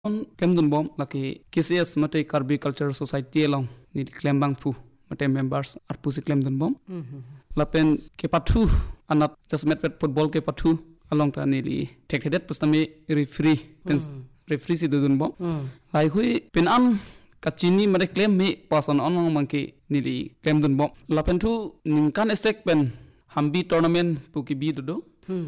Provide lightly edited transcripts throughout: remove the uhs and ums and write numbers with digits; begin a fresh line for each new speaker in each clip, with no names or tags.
on Kemdun Bomb laki KCS mate Karbi Cultural Society along ni Klembang pu mate members arpusi Kemdun Bomb lapen ke patu anat just met football ke patu along ta ni tek hedet pustami referee pens referee si dudun bomb lai hui pen an kachini mate claim me person on mangki ni Kemdun Bomb lapen tu ninkan esek pen hambi tournament pu ki bi dudo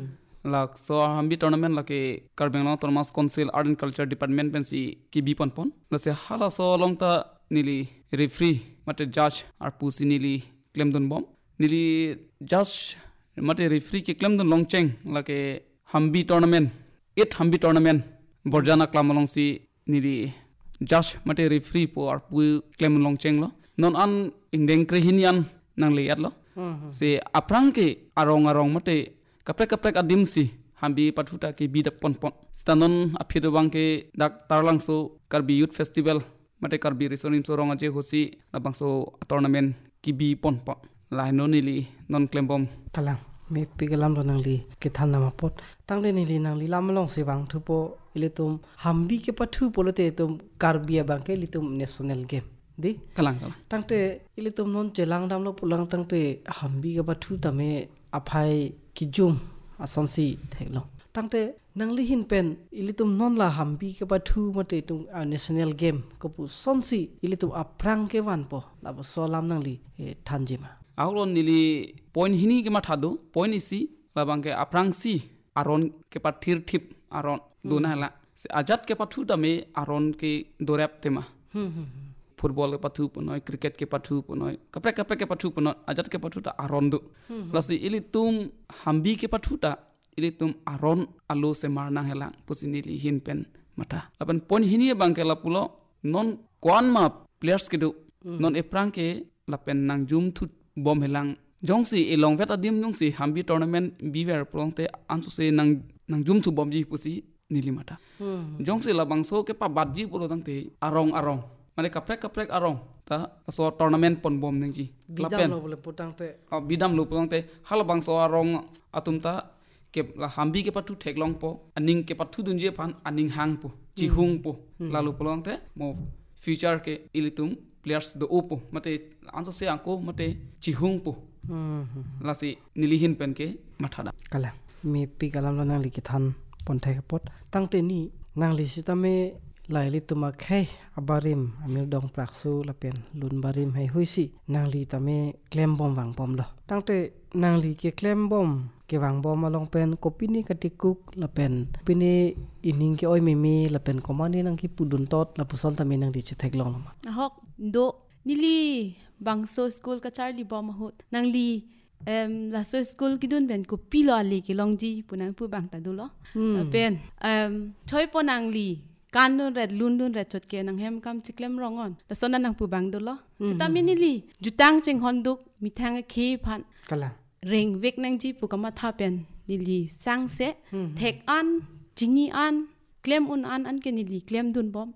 lak so hambi tournament lake Karbenglang Thomas Council Art and Culture Department pensi ki bi pon la se hala so long ta nili referee mate judge ar pusi nili Kemdun Bomb nili judge mate referee ki Kemdun Longcheng lake hambi tournament hambi tournament borjana klamolong si nili judge mate referee po ar pu Kemdun Longcheng lo non an ingdeng krehinian nang liat lo se aprang ke arong mate kaprek adim si hambi patuta ki bidap pon stanon aphido bangke dak tarlang so Karbi Youth Festival mate Karbi resonim so ronga je hosi labang so tournament ki bi pon la no nili non klembom
kalang me pigalam ronang li ke thanna mapot tangde nili nang li lamlong sewang thupo iletum hambi ke patu polote tum Karbi bangke litum national game di
kalang
tangte iletum non jelang dam lo pulang tangte hambi ke patu tame aphai kijum asonsi theklo tangte nangli hin pen ilitum non la hambi ke patu mate tum national game ko pu sonsi ilitum aprang ke wan po labo solam nangli thanjima
awlon nili point hini ke mathado point isi labang ke aprang si aron ke pathir thip aron dona la se ajat ke patu tame aron ke dorap tema football ke patu punoi cricket ke patu punoi kaprek ke patu punoi ajat ke patu ta aron do lasi ilitum hambi ke patu ta ilitum aron alo se marna hela pusinili hin pen mata apan pon hini bangke la pulo non kwan ma players ke do non eprang ke la pen nang jum thut bom helang jongsi elong vet adim jongsi hambi tournament biwer prongte ansu se nang jum thu bom ji pusi nili mata jongsi la bangso ke pa badji pulo tangte arong mane kaprek arong ta so tournament pon bom ningji
bidam lo bole putangte
bidam lo putangte hal bang so arong atumta ke la hambi ke patu theklong po aning ke patu dunje phan aning hang po chihung po lalu pulangte mo future ke ilitum players do opo mate anso se anko mate chihung po lasi nilihin pen ke mathada
kala me pi kalam lo nang likithan pon thai pot tangte ni nang li sitame laili tuma khai abarim amil dong praksu lapen lun barim hai huisi nangli tame claim bom wang bom lo tangte nangli ke claim bom ke wang bom along pen kopini katikuk lapen pini ining ke oi mimi lapen komani nang ki pudun tot la puson tame nang di chethek long ma
hok do nili bangso school ka charli bom hot nangli la so school kidun ben ko pilo ali ki longji punang pu bang ta do lo pen choi ponangli kanun red lundun red chot ke nang hem kam chiklem rongon la sona nang pu bang do lo sitaminili jutang ching honduk mithang ke phan
kala
ring vek nang ji pu kama tha pen nili sang se thek an jini an claim un an ke nili claim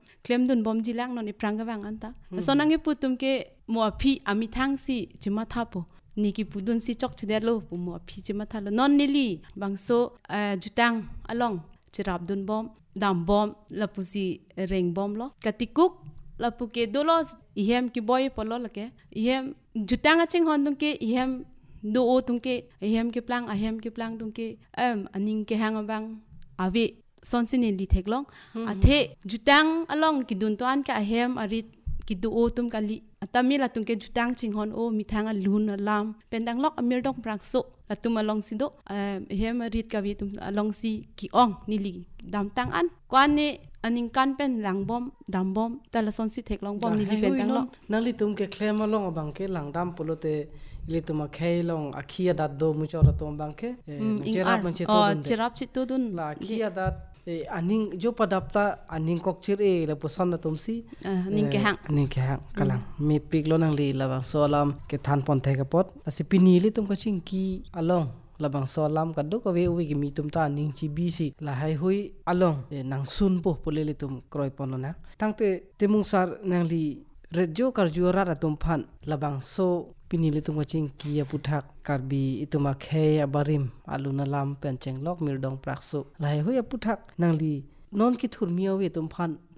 dun bom ji lang non e prang wang anta la sona nge pu tum ke mo phi ami thang si chima tha po niki pudun si chok chde lo pu mo phi chima tha lo non nili bangso jutang along chirap dun bom dam bom lapusi ring bom lo katikuk lapuke dolos ihem ki boy polo lake ihem jutanga ching hondung ke ihem do o tungke ihem ke plang dungke aning ke hang bang ave sonsini li theklong athe jutang along ki dun toan ka ihem arit ki do o tum kali atamila tungke jutang ching hon o mithanga lun lam pendang lok amir dong prakso latum along sido ihem arit ka wi tum along si ki ong nili dam tang an kwani aning kan pen lang bom dam bom talason si theklong bom nili pen tang lo
nangli tum ke claim along abang ke lang dam polote ili tum khay long akhia dat do mu chora tom bang ke cherap man
che to dun
la akhia dat aning jo padapta aning kok chir e la poson na tumsi
aning ke hang
kalang me pik lo nang li la solam ke than pon the ka pot asi pini li tum ka ching ki along labang solam ka do ko we wi mi tum ta ning chi bc la hai hui along nang sun po poleli tum kroi pon na tangte temung sar nang li rejo kar juara tum phan labang so pinili tum waching kia puthak Karbi ituma khay abarim aluna lam pencheng lok mirdong prakso lai hui puthak nangli non ki thur miaw we tum phan